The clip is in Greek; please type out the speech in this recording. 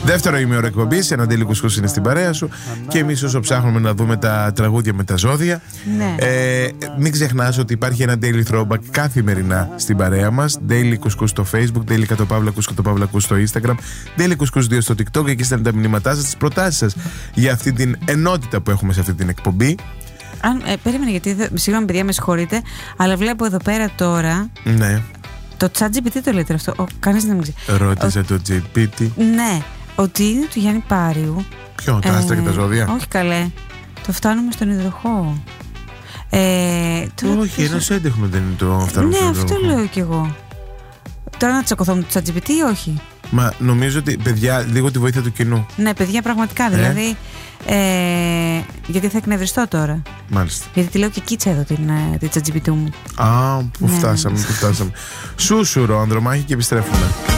Δεύτερο ημίωρο εκπομπής, ένα Daily Couscous είναι στην παρέα σου. Και εμείς όσο ψάχνουμε να δούμε τα τραγούδια με τα ζώδια, Ναι. μην ξεχνάς ότι υπάρχει ένα Daily Throwback καθημερινά στην παρέα μας. Daily Couscous στο Facebook, Daily _Couscous στο Instagram, Daily Couscous 2 στο TikTok. Εκεί στέλνετε τα μηνύματά σας, τις προτάσεις σας για αυτή την ενότητα που έχουμε σε αυτή την εκπομπή. Περίμενε, γιατί συγγνώμη παιδιά, με συγχωρείτε, αλλά βλέπω εδώ πέρα τώρα. Ναι. Το ChatGPT το λέτε αυτό. Κανείς δεν μου ξέρει. Ρώτησε το GPT. Ναι, ότι είναι του Γιάννη Πάριου. Ποιο, τα άστρα και τα ζώδια? Όχι καλέ. Το φτάνουμε στον υδροχόο. Όχι, ένας έντεχνο δεν είναι το φτάνουμε Ναι, στον αυτό υδροχόο. λέω κι εγώ. Τώρα να τσακωθώ με το ChatGPT ή όχι? Μα νομίζω ότι, παιδιά, λίγο τη βοήθεια του κοινού. Ναι, παιδιά, πραγματικά. Δηλαδή. Γιατί θα εκνευριστώ τώρα. Μάλιστα. Γιατί τη λέω και κίτσα εδώ την ChatGPT μου. Α, που φτάσαμε. Σούσουρο, Ανδρομάχη, και επιστρέφουμε.